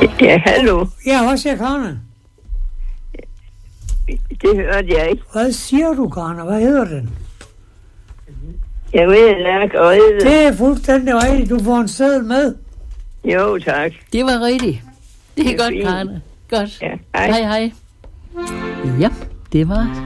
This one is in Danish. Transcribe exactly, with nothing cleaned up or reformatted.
Ja, hallo. Ja, hvad siger Karne? Det hørte jeg ikke. Hvad siger du, Karne? Hvad hedder den? Jeg ved, Lærk Øjde. Det er fuldstændig rigtigt. Du får en seddel med. Jo, tak. Det var rigtigt. Det er, Det er godt, fint. Karne. Godt. Ja, hej. Hej, hej. Ja, det var